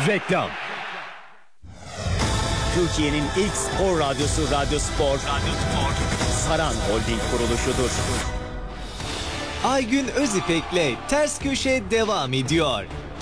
Reklam. Türkiye'nin ilk spor radyosu Radyo Spor. Saran Holding kuruluşudur. Aygün Özipek'le Ters Köşe devam ediyor.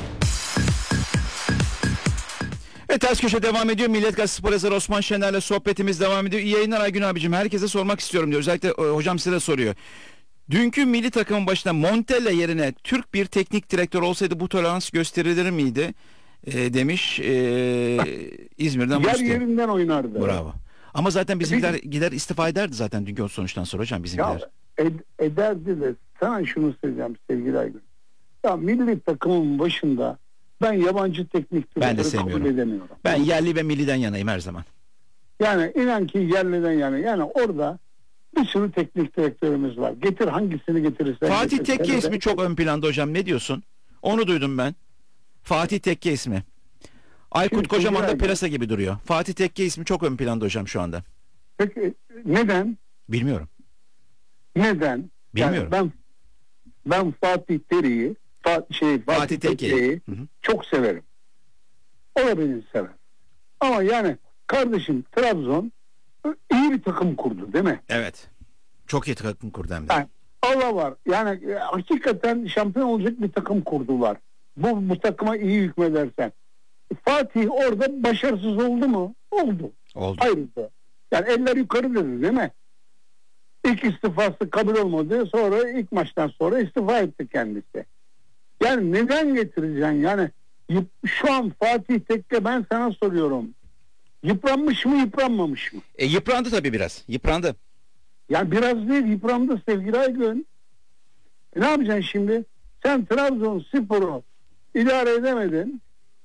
Ters Köşe devam ediyor. Milliyet Gazetesi Spor yazarı Osman Şener'le sohbetimiz devam ediyor. İyi yayınlar Aygün abicim. Herkese sormak istiyorum diyor. Özellikle hocam size de soruyor. Dünkü milli takımın başında Montella yerine Türk bir teknik direktör olsaydı bu tolerans gösterilir miydi? Demiş İzmir'den Yer Mustafa. yerinden oynardı. Bravo. Ama zaten bizimkiler gider istifa ederdi zaten dünkü o sonuçtan sonra hocam bizimkiler. Ya ederdi de sana şunu söyleyeceğim sevgili Aygün. Ya milli takımın başında ben yabancı teknik Ben de direktörü kabul sevmiyorum. edemiyorum. Ben yerli ve milliden yanayım her zaman. Yani inan ki yerliden yani orada bir sürü teknik direktörümüz var. Getir hangisini getirirsen. Fatih getir. Tekke ismi çok ön planda hocam. Ne diyorsun? Onu duydum ben. Fatih Tekke ismi. Aykut Şimdi Kocaman da sevgili Perasa gibi duruyor. Fatih Tekke ismi çok ön planda hocam şu anda. Peki neden? Bilmiyorum. Neden? Bilmiyorum. Yani ben Fatih Teri'yi Fatih Tekke'yi çok severim. O da beni sever. Ama yani kardeşim Trabzon iyi bir takım kurdu değil mi? Evet. Çok iyi takım kurdu hem de. Yani Allah var. Yani hakikaten şampiyon olacak bir takım kurdular. Bu takıma iyi hükmedersen. Fatih orada başarısız oldu mu? Oldu. Ayrıca. Yani eller yukarı dedi değil mi? İlk istifası kabul olmadı. Sonra ilk maçtan sonra istifa etti kendisi. Yani neden getireceksin? Yani şu an Fatih Tekke ben sana soruyorum. Yıpranmış mı yıpranmamış mı? Yıprandı tabii biraz. Yıprandı. Yani biraz değil yıprandı sevgili Aygün. Ne yapacaksın şimdi? Sen Trabzonspor'u idare edemedin.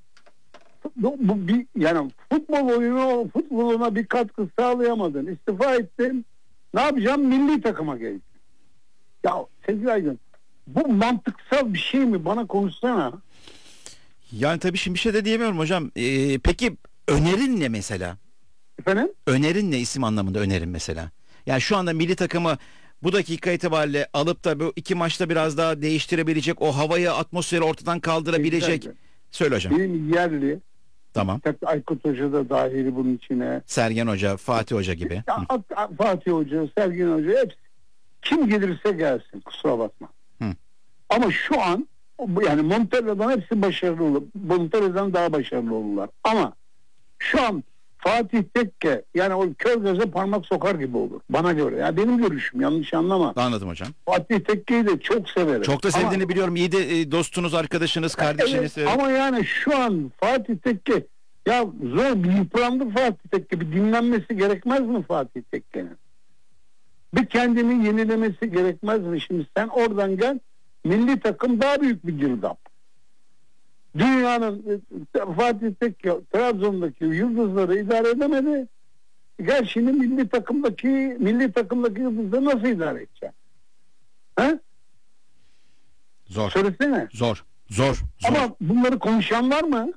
Yani futboluna bir katkı sağlayamadın. İstifa ettin. Ne yapacağım? Milli takıma geldin. Ya sevgili Aygün, bu mantıksal bir şey mi? Bana konuşsana. Yani tabii şimdi bir şey de diyemiyorum hocam. Peki önerin ne mesela? Efendim? Önerin ne isim anlamında önerin mesela? Yani şu anda milli takımı bu dakika itibariyle alıp da bu iki maçta biraz daha değiştirebilecek, o havayı, atmosferi ortadan kaldırabilecek. Söyle hocam. Benim yerli. Tamam. Aykut Hoca da dahili bunun içine. Sergen Hoca, Fatih Hoca gibi. Fatih Hoca, Sergen Hoca hepsi. Kim gelirse gelsin kusura bakma. Ama şu an yani Montella'dan hepsi başarılı olur. Montella'dan daha başarılı olurlar. Ama şu an Fatih Tekke yani o kör göze parmak sokar gibi olur. Bana göre. Ya benim görüşüm yanlış anlama. Anladım hocam. Fatih Tekke'yi de çok severim. Çok da sevdiğini biliyorum. İyi de dostunuz, arkadaşınız, kardeşiniz. Evet, ama yani şu an Fatih Tekke ya zor bir yıprandı Fatih Tekke. Bir dinlenmesi gerekmez mi Fatih Tekke'nin? Bir kendini yenilemesi gerekmez mi? Şimdi sen oradan gel. Milli takım daha büyük bir girdap. Dünyanın Fatih Tekke Trabzon'daki yıldızları idare edemedi. Gel şimdi milli takımdaki yıldızları nasıl idare edeceksin? He? Zor. Söylesene. Zor. Ama bunları konuşan var mı?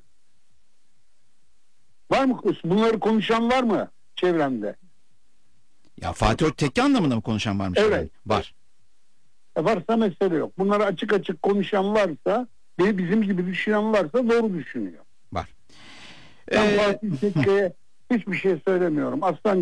Var mı? Bunları konuşan var mı çevremde? Ya Fatih Tekke anlamında mı konuşan varmış? Evet. Yani? Var. Varsa mesele yok. Bunları açık açık konuşan varsa ve bizim gibi düşünen varsa doğru düşünüyor. Var. Ben Fatih Tekke'ye hiçbir şey söylemiyorum. Aslan